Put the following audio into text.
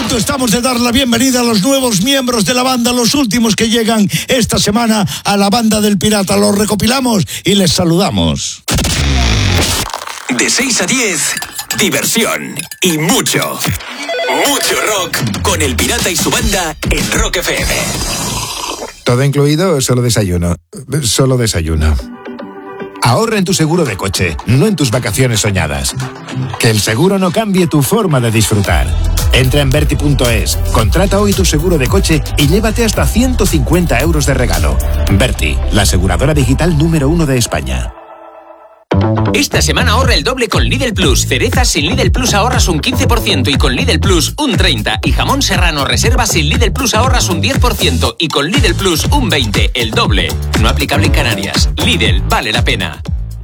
punto estamos de dar la bienvenida a los nuevos miembros de la banda, los últimos que llegan esta semana a la banda del Pirata. Los recopilamos y les saludamos. De 6 a 10, diversión y mucho rock con el Pirata y su banda en Rock FM. ¿Todo incluido o solo desayuno? Solo desayuno. Ahorra en tu seguro de coche, no en tus vacaciones soñadas. Que el seguro no cambie tu forma de disfrutar. Entra en Verti.es, contrata hoy tu seguro de coche y llévate hasta 150 euros de regalo. Verti, la aseguradora digital número 1 de España. Esta semana ahorra el doble con Lidl Plus. Cerezas sin Lidl Plus ahorras un 15% y con Lidl Plus un 30%. Y jamón serrano reserva sin Lidl Plus ahorras un 10% y con Lidl Plus un 20%. El doble. No aplicable en Canarias. Lidl, vale la pena.